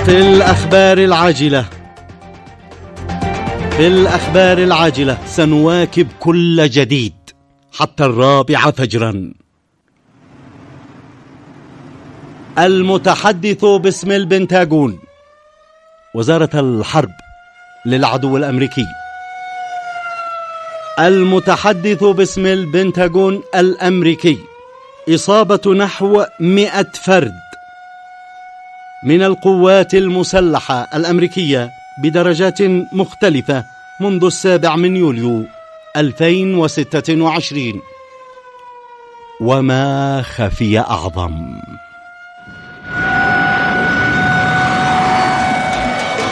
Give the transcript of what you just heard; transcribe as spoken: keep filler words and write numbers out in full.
في الأخبار العاجلة في الأخبار العاجلة سنواكب كل جديد حتى الرابعة فجرا. المتحدث باسم البنتاغون، وزارة الحرب للعدو الأمريكي. المتحدث باسم البنتاغون الأمريكي: إصابة نحو مئة فرد من القوات المسلحة الأمريكية بدرجات مختلفة منذ السابع من يوليو ألفين وستة وعشرين. وما خفي أعظم.